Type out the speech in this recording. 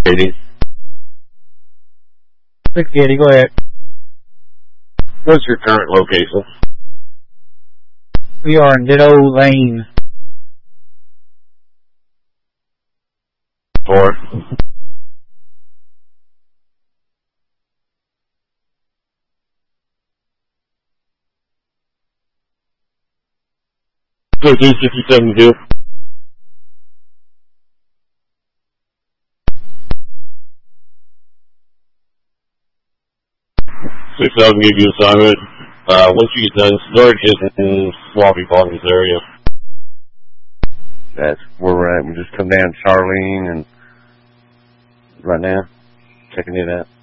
Katie. 680, go ahead. What's your current location? We are in Ditto Lane. 4. So 267 6,000 gave you assignment. Once you get done, start hitting Swampy Bottoms area. That's where we're at. We just come down Charlene and right now checking it out.